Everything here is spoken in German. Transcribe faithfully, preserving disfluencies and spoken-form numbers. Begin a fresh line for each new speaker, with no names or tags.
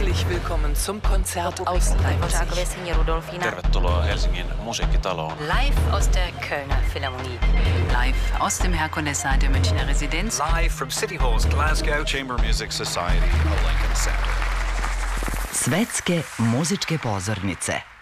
Herzlich willkommen zum Konzert aus Leipzig.
Tervetuloa Helsingin musiikkitaloon.
Live aus der Kölner Philharmonie.
Live aus dem Herkulessaal der Münchner Residenz.
Live from City Hall's Glasgow
Chamber Music Society, a Lincoln Center.
Svetske muzičke pozornice.